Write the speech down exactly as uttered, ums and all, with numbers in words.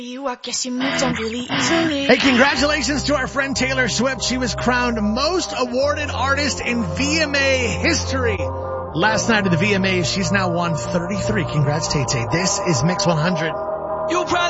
You, I guess you moved on really easily. Hey, congratulations to our friend Taylor Swift. She was crowned most awarded artist in V M A history. Last night at the V M As, she's now won thirty-three. Congrats, Tay Tay. This is Mix one hundred. You